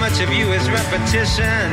much of you is repetition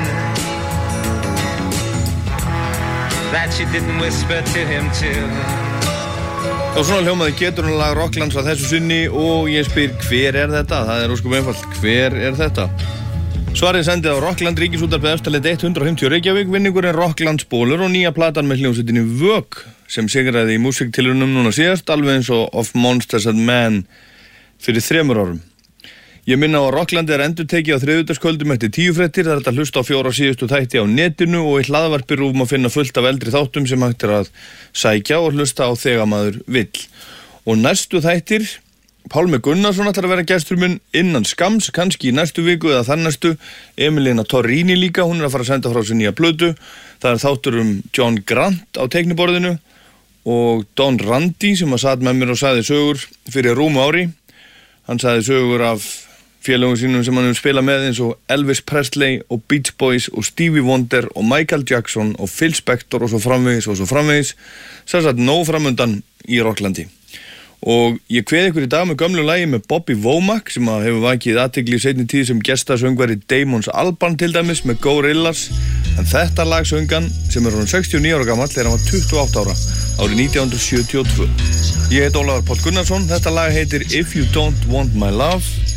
that you didn't whisper to him too. Og svona hljómaði geturunarlag Rocklands að þessu sinni og ég spyr hver er þetta? Það er óskum einfalt, hver er þetta? Svarið sendið á Rockland Ríkisútvarpið Efstaleiti 150 Reykjavík, vinningurinn Rocklands bólur og nýja platan með hljómsveitinni Vök sem sigraði í músiktilraunum núna síðast, alveg eins og Of Monsters and Men fyrir 3 árum. Ég minna á að Rockland endurtekið á þriðjudagskvöldum eftir 10 fréttir, það er hægt að hlusta á 4 síðustu þætti á netinu og í hlaðvarpi RÚV má finna fullt af eldri þáttum sem hægt er að sækja og hlusta á þegar maður vill. Og næstu þættir, Pálmi Gunnarsson ætlar að vera gestur minn innan skams, kannski í næstu viku eða þannæstu. Emilina Torrini líka, hún er að fara að senda frá sér nýja plötu. Það er þáttur John Grant á teikniborðinu og Don Randi sem að satt með mér og sagði sögur fyrir rúmu ári. Hann sagði sögur af félögum sínum sem hann hefur spilað með eins og Elvis Presley og Beach Boys og Stevie Wonder og Michael Jackson og Phil Spector og svo framvegis. Sem sagt nóg framundan í Rocklandi. Og ég kveð ykkur í dag með gömlu lagi með Bobby Womack sem hefur vakið athygli í seinni tíð sem gestasöngvari Damons Albarn til dæmis með Gorillaz. En þetta lag söngan sem er 69 ára gamall þegar hann var 28 ára árið 1972. Ég heit Ólafur Páll Gunnarsson, þetta lag heitir If You Don't Want My Love.